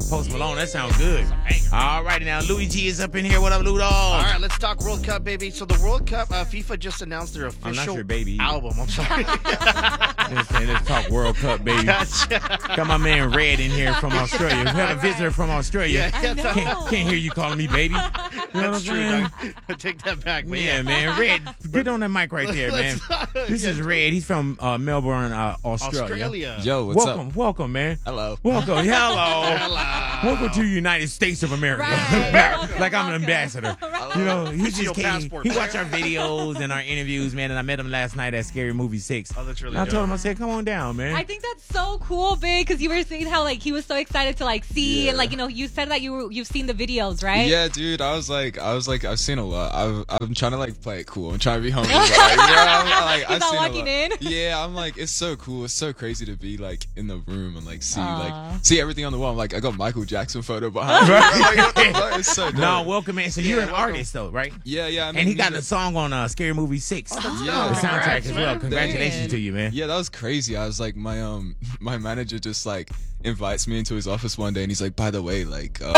Post Malone. That sounds good. All righty now, Louis G is up in here. What up, Lou Dog? All right, let's talk World Cup, baby. So the World Cup, FIFA just announced their official I'm not your baby. album. I'm sorry. Let's talk World Cup, baby. Gotcha. Got my man Red in here from Australia. We had a visitor from Australia. Yeah, Can't hear you calling me baby. You know what I'm that's true. saying? Doc. Take that back. But Yeah, man. Red, get on that mic right there, man. This is Red. He's from Melbourne, Australia. Yo, what's up? Welcome, man. Hello. Welcome. Hello. Welcome to the United States of America. Right. Like I'm an ambassador. You know, he Your just came. passport. He watched our videos and our interviews, man. And I met him last night at Scary Movie 6. Oh, that's really And I dope. told him, I said, come on down, man. I think that's so cool, Big, because you were saying how like he was so excited to like see and like you said that you've seen the videos, right? Yeah, dude. I was like, I've seen a lot. I'm trying to like play it cool. I'm trying to be humble. But, like, He's all walking in. Yeah, I'm like, it's so cool. It's so crazy to be like in the room and like see everything on the wall. I'm like, I got Michael Jackson photo behind me. Like, what the fuck? It's so dope. No, welcome, man. So you're an artist, though, right? Yeah. I mean, And he got a song on Scary Movie 6. Yeah. The soundtrack Congrats, as well. man. Congratulations to you, man. Yeah, that was crazy. I was like, my manager just like invites me into his office one day, and he's like, by the way, like, Hold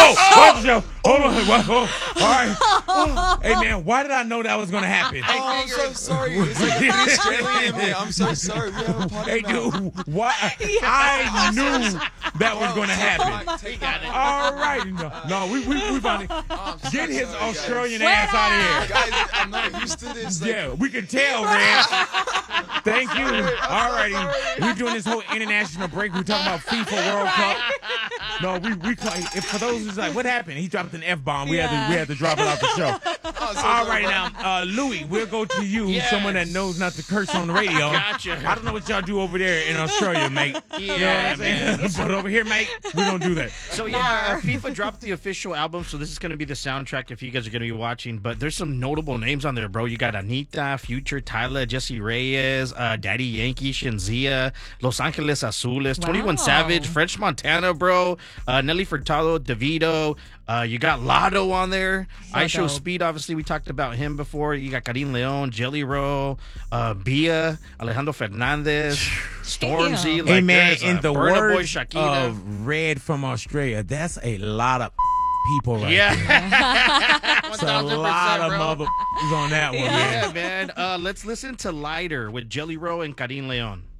on. All right. Hey, man, why did I know that was going to happen? oh, I'm so sorry. It's like the Australian in me. I'm so sorry. We have a party Hey, now. dude, why? I knew that was going to happen. Take that. All right. No, we about to I'm so get his sorry, guys. Australian ass out of here. Guys, I'm not used to this. Like, Yeah, we can tell, man. Thank you. All righty. We're doing this whole international break. We're talking about FIFA World Cup. No, for those who's like, what happened? He dropped an F-bomb. We had to drop it off the show. All right, now, Louis, we'll go to you, Yes. someone that knows not to curse on the radio. Gotcha. I don't know what y'all do over there in Australia, mate. You know what Yeah, I'm saying? But over here, mate, we don't do that. So yeah, FIFA dropped the official album, so this is going to be the soundtrack if you guys are going to be watching. But there's some notable names on there, bro. You got Anita, Future, Tyler, Jesse Reyes, Daddy Yankee, Shinzia, Los Angeles Azules, 21 Savage, French Montana, bro, Nelly Furtado, DeVito. You got Lotto on there. I Show dope. Speed, obviously, we talked about him before. You got Karim Leon, Jelly Roll, Bia, Alejandro Fernandez, Stormzy. Hey, man, there's, in the Burna Boy, words Shakira. of Red from Australia, that's a lot of people right there. Yeah. That's a lot of motherfuckers on that one, man. Yeah, man. Let's listen to Lighter with Jelly Roll and Karim Leon.